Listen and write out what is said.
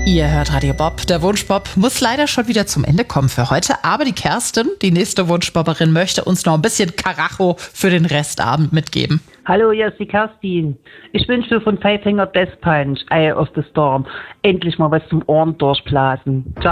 Ihr hört Radio Bob. Der Wunschbob muss leider schon wieder zum Ende kommen für heute. Aber die Kerstin, die nächste Wunschbobberin, möchte uns noch ein bisschen Karacho für den Restabend mitgeben. Hallo, hier ist die Kerstin. Ich wünsche von Five Finger Death Punch, Eye of the Storm, endlich mal was zum Ohren durchblasen. Ciao.